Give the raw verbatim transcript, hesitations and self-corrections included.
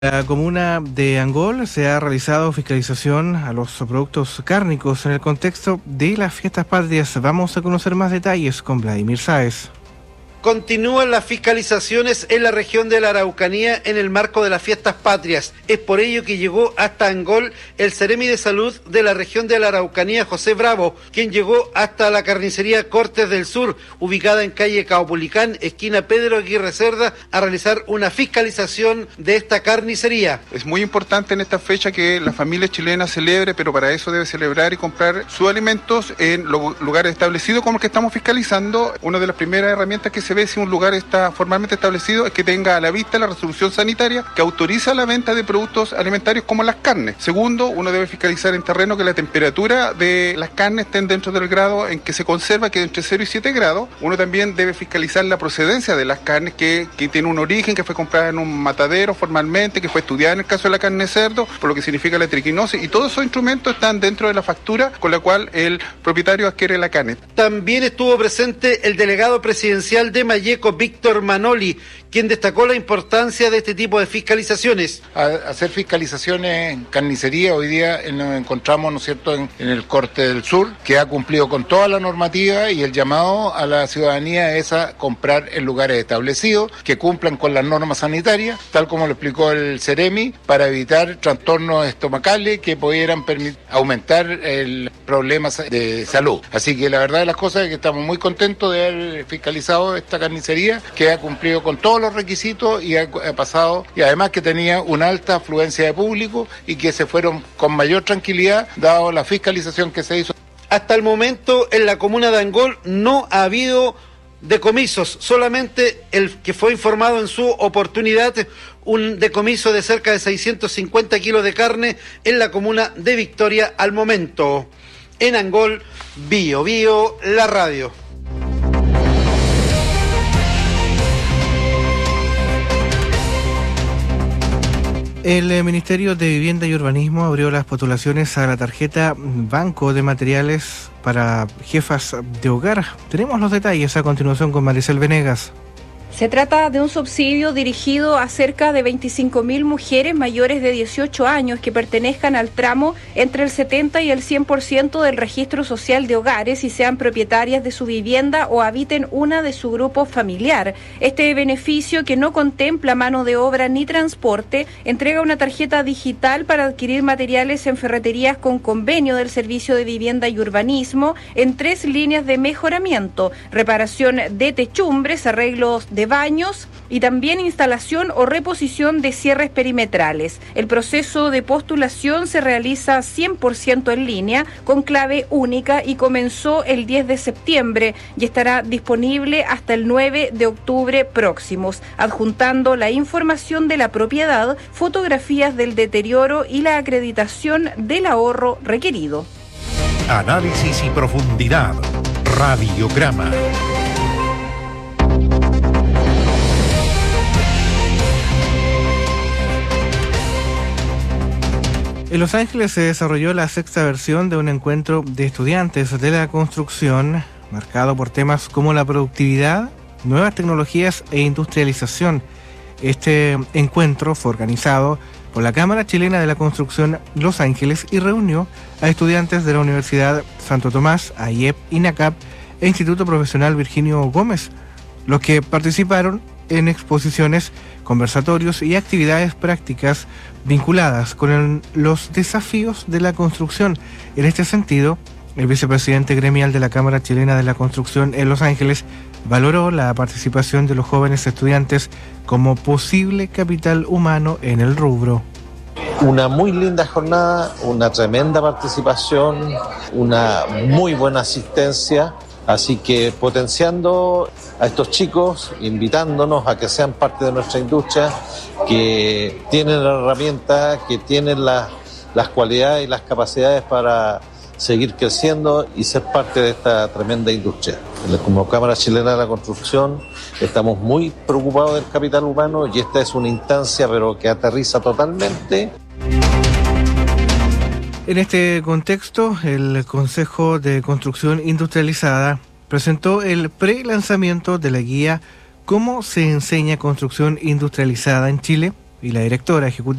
La comuna de Angol se ha realizado fiscalización a los productos cárnicos en el contexto de las fiestas patrias. Vamos a conocer más detalles con Vladimir Sáez. Continúan las fiscalizaciones en la región de la Araucanía en el marco de las fiestas patrias. Es por ello que llegó hasta Angol el Seremi de Salud de la región de la Araucanía, José Bravo, quien llegó hasta la carnicería Cortes del Sur, ubicada en calle Caupolicán, esquina Pedro Aguirre Cerda, a realizar una fiscalización de esta carnicería. Es muy importante en esta fecha que la familia chilena celebre, pero para eso debe celebrar y comprar sus alimentos en los lugares establecidos como el que estamos fiscalizando. Una de las primeras herramientas que se ve si un lugar está formalmente establecido es que tenga a la vista la resolución sanitaria que autoriza la venta de productos alimentarios como las carnes. Segundo, uno debe fiscalizar en terreno que la temperatura de las carnes estén dentro del grado en que se conserva, que es entre cero y siete grados. Uno también debe fiscalizar la procedencia de las carnes, que, que tiene un origen, que fue comprada en un matadero formalmente, que fue estudiada en el caso de la carne de cerdo, por lo que significa la triquinosis, y todos esos instrumentos están dentro de la factura con la cual el propietario adquiere la carne. También estuvo presente el delegado presidencial de Mayeco, Víctor Manoli, quien destacó la importancia de este tipo de fiscalizaciones. A hacer fiscalizaciones en carnicería, hoy día nos encontramos, ¿no es cierto?, en, en el Corte del Sur, que ha cumplido con toda la normativa, y el llamado a la ciudadanía es a comprar en lugares establecidos que cumplan con las normas sanitarias, tal como lo explicó el Seremi, para evitar trastornos estomacales que pudieran permitir aumentar el problema de salud. Así que la verdad de las cosas es que estamos muy contentos de haber fiscalizado esta carnicería, que ha cumplido con todos los requisitos y ha, ha pasado, y además que tenía una alta afluencia de público y que se fueron con mayor tranquilidad dado la fiscalización que se hizo. Hasta el momento en la comuna de Angol no ha habido decomisos, solamente el que fue informado en su oportunidad, un decomiso de cerca de seiscientos cincuenta kilos de carne en la comuna de Victoria al momento. En Angol, Bio Bio, la radio. El Ministerio de Vivienda y Urbanismo abrió las postulaciones a la tarjeta Banco de Materiales para Jefas de Hogar. Tenemos los detalles a continuación con Maricel Venegas. Se trata de un subsidio dirigido a cerca de veinticinco mil mujeres mayores de dieciocho años que pertenezcan al tramo entre el setenta y el cien por ciento del registro social de hogares y sean propietarias de su vivienda o habiten una de su grupo familiar. Este beneficio, que no contempla mano de obra ni transporte, entrega una tarjeta digital para adquirir materiales en ferreterías con convenio del Servicio de Vivienda y Urbanismo en tres líneas de mejoramiento: reparación de techumbres, arreglos de baños y también instalación o reposición de cierres perimetrales. El proceso de postulación se realiza cien por ciento en línea con clave única y comenzó el diez de septiembre y estará disponible hasta el nueve de octubre próximos, adjuntando la información de la propiedad, fotografías del deterioro y la acreditación del ahorro requerido. Análisis y profundidad. Radiograma. En Los Ángeles se desarrolló la sexta versión de un encuentro de estudiantes de la construcción, marcado por temas como la productividad, nuevas tecnologías e industrialización. Este encuentro fue organizado por la Cámara Chilena de la Construcción Los Ángeles y reunió a estudiantes de la Universidad Santo Tomás, A I E P, INACAP e Instituto Profesional Virginio Gómez, los que participaron en exposiciones, conversatorios y actividades prácticas vinculadas con el, los desafíos de la construcción. En este sentido, el vicepresidente gremial de la Cámara Chilena de la Construcción en Los Ángeles valoró la participación de los jóvenes estudiantes como posible capital humano en el rubro. Una muy linda jornada, una tremenda participación, una muy buena asistencia. Así que potenciando a estos chicos, invitándonos a que sean parte de nuestra industria, que tienen la herramienta, que tienen la, las cualidades y las capacidades para seguir creciendo y ser parte de esta tremenda industria. Como Cámara Chilena de la Construcción estamos muy preocupados del capital humano y esta es una instancia pero que aterriza totalmente. En este contexto, el Consejo de Construcción Industrializada presentó el pre-lanzamiento de la guía ¿Cómo se enseña construcción industrializada en Chile?, y la directora ejecutiva